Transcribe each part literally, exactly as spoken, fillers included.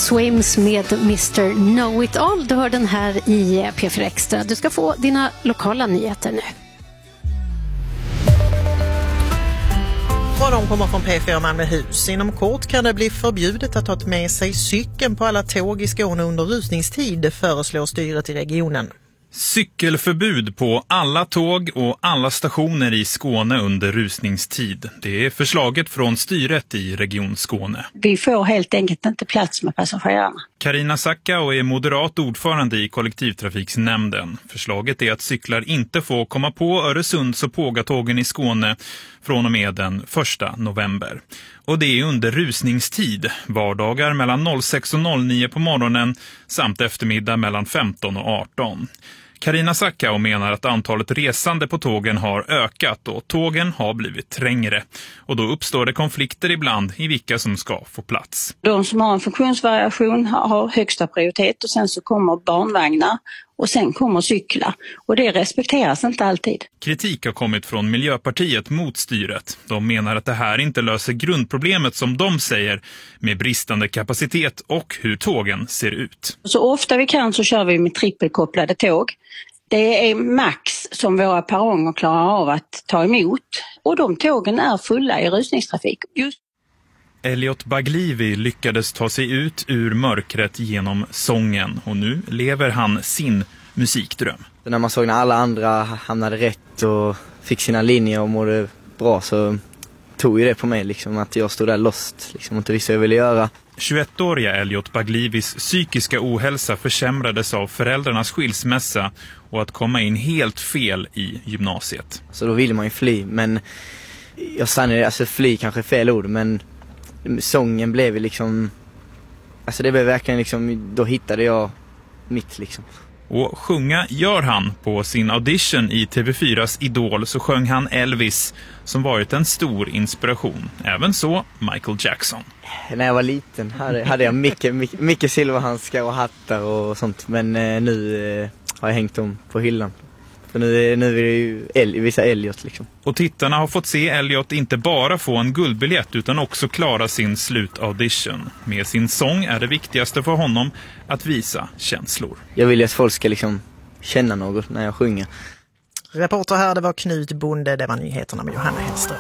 Swims med mister Know It All. Du hör den här i P fyra Extra. Du ska få dina lokala nyheter nu. Och de kommer från P fyra Malmöhus. Inom kort kan det bli förbjudet att ta med sig cykeln på alla tåg i Skåne under rusningstid, föreslår styret i regionen. Cykelförbud på alla tåg och alla stationer i Skåne under rusningstid. Det är förslaget från styret i Region Skåne. Vi får helt enkelt inte plats med passagerarna. Carina Sacka är moderat ordförande i kollektivtrafiksnämnden. Förslaget är att cyklar inte får komma på Öresunds- och Pågatågen i Skåne från och med den första november. Och det är under rusningstid, vardagar mellan sex och nio på morgonen samt eftermiddag mellan femton och arton. Carina Sacka menar att antalet resande på tågen har ökat och tågen har blivit trängre. Och då uppstår det konflikter ibland i vilka som ska få plats. De som har en funktionsvariation har högsta prioritet och sen så kommer barnvagnar och sen kommer cyklar. Och det respekteras inte alltid. Kritik har kommit från Miljöpartiet mot styret. De menar att det här inte löser grundproblemet som de säger med bristande kapacitet och hur tågen ser ut. Så ofta vi kan så kör vi med trippelkopplade tåg. Det är max som våra perronger klarar av att ta emot och de tågen är fulla i rusningstrafik. Just Elliot Baglivi lyckades ta sig ut ur mörkret genom sången och nu lever han sin musikdröm. När man såg när alla andra hamnade rätt och fick sina linjer och mådde bra så tog ju det på mig liksom, att jag stod där lost liksom, och inte visste vad jag ville göra. tjugoettåriga Elliot Baglivis psykiska ohälsa försämrades av föräldrarnas skilsmässa och att komma in helt fel i gymnasiet. Så då ville man ju fly, men jag stannade, alltså fly kanske är fel ord, men sången blev liksom, alltså det blev verkligen liksom, då hittade jag mitt liksom. Och sjunga gör han. På sin audition i T V fyras Idol så sjöng han Elvis som varit en stor inspiration. Även så Michael Jackson. När jag var liten hade, hade jag mycket, mycket, mycket silverhandskar och hattar och sånt. Men eh, nu eh, har jag hängt dem på hyllan. För nu, nu är det ju El, vissa Elliot liksom. Och tittarna har fått se Elliot inte bara få en guldbiljett utan också klara sin slutaudition. Med sin sång är det viktigaste för honom att visa känslor. Jag vill att folk ska liksom känna något när jag sjunger. Reporter här, det var Knut Bonde, det var nyheterna med Johanna Hellström.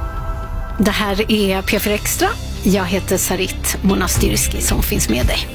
Det här är P fyra Extra. Jag heter Sarit Monastyrski som finns med dig.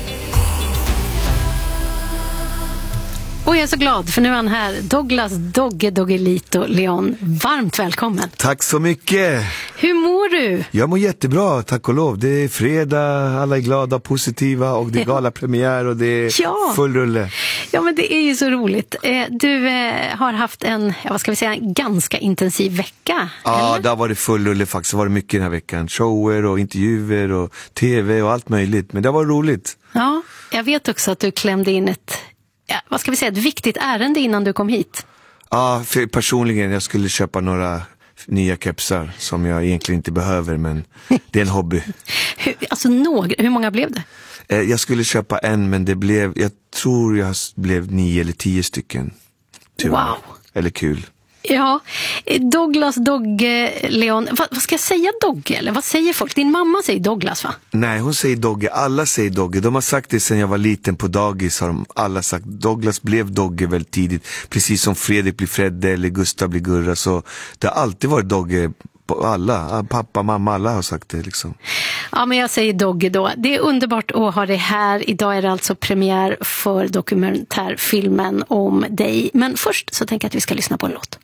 Och jag är så glad för nu är han här, Douglas Dogge Doggelito Leon. Varmt välkommen. Tack så mycket. Hur mår du? Jag mår jättebra, tack och lov. Det är fredag, alla är glada, positiva och det är galapremiär och det är ja. full rulle. Ja, men det är ju så roligt. Du har haft en, vad ska vi säga, en ganska intensiv vecka. Ja, eller? där var det full rulle faktiskt. Det var det mycket den här veckan. Shower och intervjuer och tv och allt möjligt. Men det var roligt. Ja, jag vet också att du klämde in ett Ja, vad ska vi säga, ett viktigt ärende innan du kom hit. Ja, för personligen, jag skulle köpa några nya kepsar som jag egentligen inte behöver, men det är en hobby. hur, alltså några, hur många blev det? Eh, jag skulle köpa en, men det blev, jag tror jag blev nio eller tio stycken. Tyvärr. Wow. Eller kul. Ja, Douglas Dogge Leon, vad, vad ska jag säga Dogge eller vad säger folk? Din mamma säger Douglas, va? Nej, hon säger Dogge, alla säger Dogge. De har sagt det sedan jag var liten på dagis, har de alla sagt. Douglas blev Dogge väldigt tidigt, precis som Fredrik blir Fredde eller Gustav blir Gurra, så det har alltid varit Dogge. Alla, pappa, mamma, alla har sagt det liksom. Ja, men jag säger Dogge då. Det är underbart att ha det här. Idag är det alltså premiär för dokumentärfilmen om dig. Men först så tänker jag att vi ska lyssna på en låt.